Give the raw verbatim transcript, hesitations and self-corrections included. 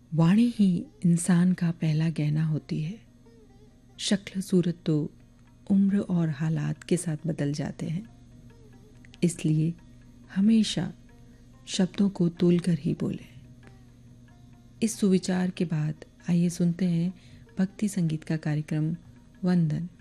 वाणी ही इंसान का पहला गहना होती है। शक्ल सूरत तो उम्र और हालात के साथ बदल जाते हैं, इसलिए हमेशा शब्दों को तोलकर ही बोलें। इस सुविचार के बाद आइए सुनते हैं भक्ति संगीत का कार्यक्रम वंदन।